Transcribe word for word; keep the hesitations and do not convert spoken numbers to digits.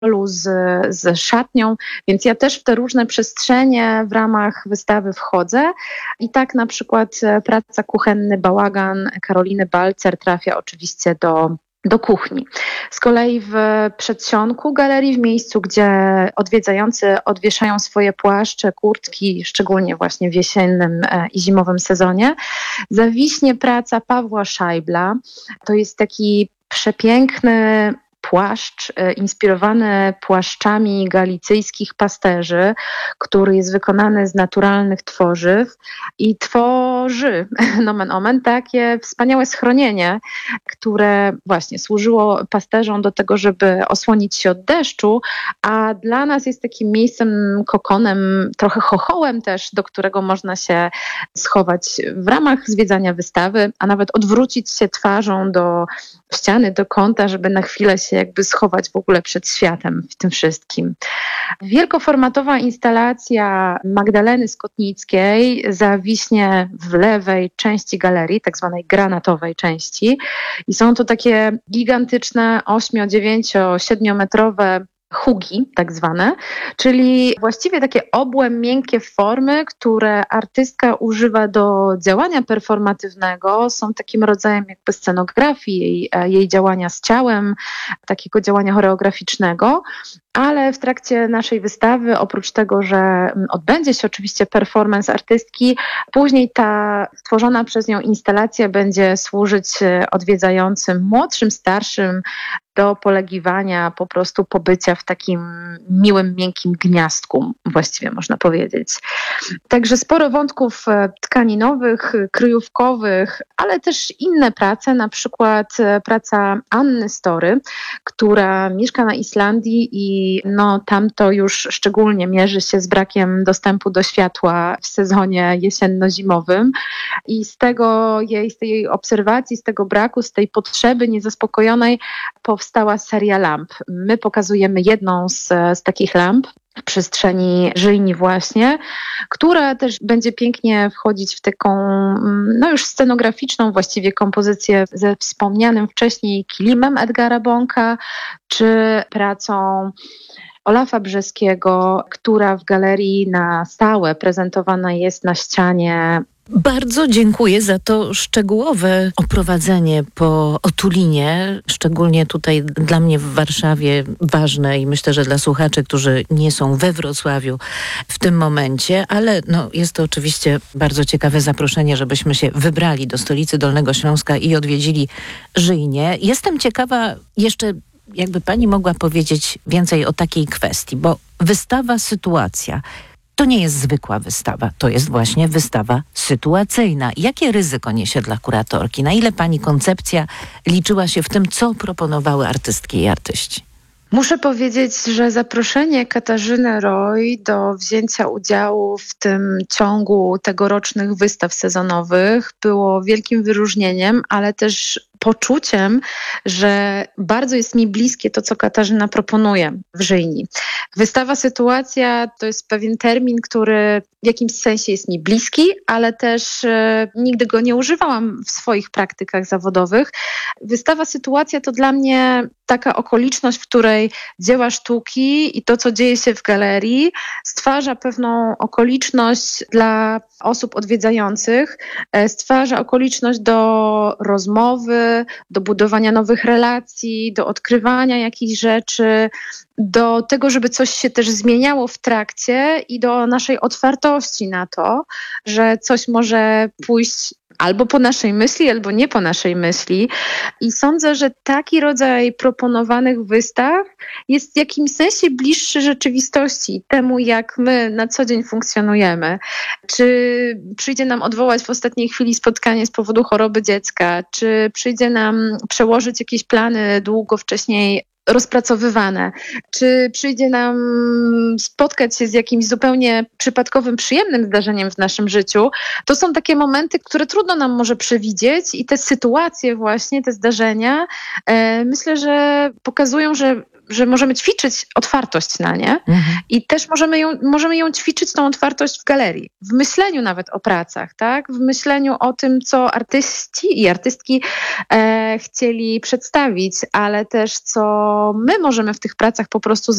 holu z, z szatnią, więc ja też w te różne przestrzenie w ramach wystawy wchodzę i tak na przykład praca Kuchenny Bałagan Karoliny Balcer trafia oczywiście do do kuchni. Z kolei w przedsionku galerii, w miejscu, gdzie odwiedzający odwieszają swoje płaszcze, kurtki, szczególnie właśnie w jesiennym i zimowym sezonie, zawiśnie praca Pawła Szajbla. To jest taki przepiękny płaszcz inspirowany płaszczami galicyjskich pasterzy, który jest wykonany z naturalnych tworzyw i tworzy, nomen omen, takie wspaniałe schronienie, które właśnie służyło pasterzom do tego, żeby osłonić się od deszczu, a dla nas jest takim miejscem, kokonem, trochę chochołem też, do którego można się schować w ramach zwiedzania wystawy, a nawet odwrócić się twarzą do ściany, do kąta, żeby na chwilę się jakby schować w ogóle przed światem w tym wszystkim. Wielkoformatowa instalacja Magdaleny Skotnickiej zawiśnie w lewej części galerii, tak zwanej granatowej części i są to takie gigantyczne osiem, dziewięć, siedmiometrowe hugi, tak zwane, czyli właściwie takie obłe, miękkie formy, które artystka używa do działania performatywnego, są takim rodzajem jakby scenografii jej, jej działania z ciałem, takiego działania choreograficznego, ale w trakcie naszej wystawy, oprócz tego, że odbędzie się oczywiście performance artystki, później ta stworzona przez nią instalacja będzie służyć odwiedzającym, młodszym, starszym, do polegiwania, po prostu pobycia w takim miłym, miękkim gniazdku, właściwie można powiedzieć. Także sporo wątków tkaninowych, kryjówkowych, ale też inne prace, na przykład praca Anny Story, która mieszka na Islandii i no, tam to już szczególnie mierzy się z brakiem dostępu do światła w sezonie jesienno-zimowym i z tego jej, z tej jej obserwacji, z tego braku, z tej potrzeby niezaspokojonej powstała seria lamp. My pokazujemy jedną z, z takich lamp w przestrzeni Żyjni właśnie, która też będzie pięknie wchodzić w taką no już scenograficzną właściwie kompozycję ze wspomnianym wcześniej kilimem Edgara Bonka, czy pracą Olafa Brzeskiego, która w galerii na stałe prezentowana jest na ścianie. Bardzo dziękuję za to szczegółowe oprowadzenie po Otulinie, szczególnie tutaj dla mnie w Warszawie ważne i myślę, że dla słuchaczy, którzy nie są we Wrocławiu w tym momencie, ale no, jest to oczywiście bardzo ciekawe zaproszenie, żebyśmy się wybrali do stolicy Dolnego Śląska i odwiedzili Żyjnię. Jestem ciekawa jeszcze, jakby pani mogła powiedzieć więcej o takiej kwestii, bo wystawa Sytuacja to nie jest zwykła wystawa, to jest właśnie wystawa sytuacyjna. Jakie ryzyko niesie dla kuratorki? Na ile pani koncepcja liczyła się w tym, co proponowały artystki i artyści? Muszę powiedzieć, że zaproszenie Katarzyny Roy do wzięcia udziału w tym ciągu tegorocznych wystaw sezonowych było wielkim wyróżnieniem, ale też poczuciem, że bardzo jest mi bliskie to, co Katarzyna proponuje w Żyjni. Wystawa Sytuacja to jest pewien termin, który w jakimś sensie jest mi bliski, ale też e, nigdy go nie używałam w swoich praktykach zawodowych. Wystawa Sytuacja to dla mnie taka okoliczność, w której dzieła sztuki i to, co dzieje się w galerii, stwarza pewną okoliczność dla osób odwiedzających, e, stwarza okoliczność do rozmowy, do budowania nowych relacji, do odkrywania jakichś rzeczy, do tego, żeby coś się też zmieniało w trakcie i do naszej otwartości na to, że coś może pójść albo po naszej myśli, albo nie po naszej myśli. I sądzę, że taki rodzaj proponowanych wystaw jest w jakimś sensie bliższy rzeczywistości, temu jak my na co dzień funkcjonujemy. Czy przyjdzie nam odwołać w ostatniej chwili spotkanie z powodu choroby dziecka, czy przyjdzie nam przełożyć jakieś plany długo wcześniej rozpracowywane, czy przyjdzie nam spotkać się z jakimś zupełnie przypadkowym, przyjemnym zdarzeniem w naszym życiu, to są takie momenty, które trudno nam może przewidzieć i te sytuacje właśnie, te zdarzenia, e, myślę, że pokazują, że że możemy ćwiczyć otwartość na nie mhm. i też możemy ją, możemy ją ćwiczyć, tą otwartość w galerii, w myśleniu nawet o pracach, tak? W myśleniu o tym, co artyści i artystki e, chcieli przedstawić, ale też co my możemy w tych pracach po prostu